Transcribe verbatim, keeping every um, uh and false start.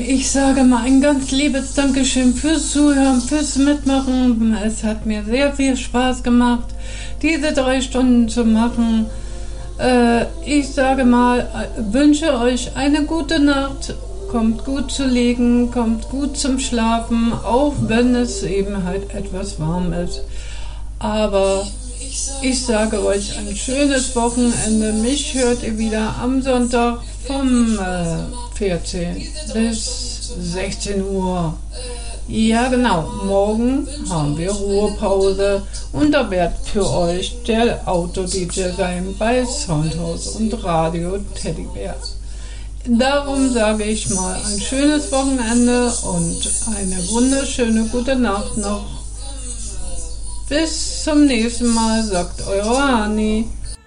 ich sage mal ein ganz liebes Dankeschön fürs Zuhören, fürs Mitmachen. Es hat mir sehr viel Spaß gemacht, diese drei Stunden zu machen. Äh, ich sage mal, wünsche euch eine gute Nacht. Kommt gut zu liegen, kommt gut zum Schlafen, auch wenn es eben halt etwas warm ist. Aber ich sage euch ein schönes Wochenende. Mich hört ihr wieder am Sonntag vom äh, vierzehn bis sechzehn Uhr. Ja genau, morgen haben wir Ruhepause und da wird für euch der Auto-D J sein bei Soundhouse und Radio Teddybär. Darum sage ich mal ein schönes Wochenende und eine wunderschöne gute Nacht noch. Bis zum nächsten Mal, sagt eure Hani.